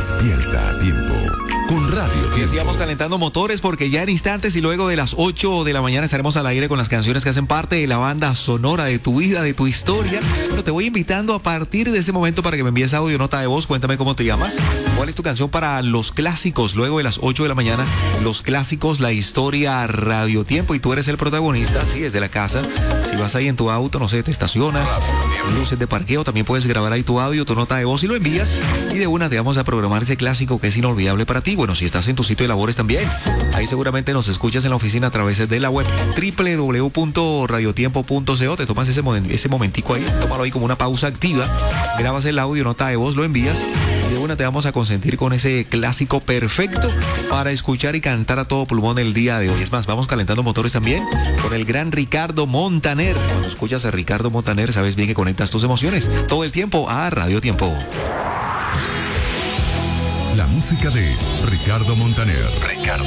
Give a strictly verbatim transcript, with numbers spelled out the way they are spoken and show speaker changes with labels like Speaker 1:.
Speaker 1: Despierta a tiempo con Radio Tiempo.
Speaker 2: Y sigamos calentando motores porque ya en instantes y luego de las ocho de la mañana estaremos al aire con las canciones que hacen parte de la banda sonora de tu vida, de tu historia. Bueno, te voy invitando a partir de ese momento para que me envíes audio, nota de voz. Cuéntame cómo te llamas. ¿Cuál es tu canción para los clásicos? Luego de las ocho de la mañana, los clásicos, la historia, Radio Tiempo. Y tú eres el protagonista, sí, desde la casa. Si vas ahí en tu auto, no sé, te estacionas, luces de parqueo, también puedes grabar ahí tu audio, tu nota de voz y lo envías. Y de una te vamos a programar ese clásico que es inolvidable para ti. Bueno, si estás en tu sitio de labores también, ahí seguramente nos escuchas en la oficina a través de la web doble u doble u doble u punto radio tiempo punto co. Te tomas ese, ese momentico ahí, tómalo ahí como una pausa activa, grabas el audio, nota de voz, lo envías. Y de una te vamos a consentir con ese clásico perfecto para escuchar y cantar a todo pulmón el día de hoy. Es más, vamos calentando motores también con el gran Ricardo Montaner. Cuando escuchas a Ricardo Montaner, sabes bien que conectas tus emociones todo el tiempo a Radio Tiempo.
Speaker 1: La música de Ricardo Montaner. Ricardo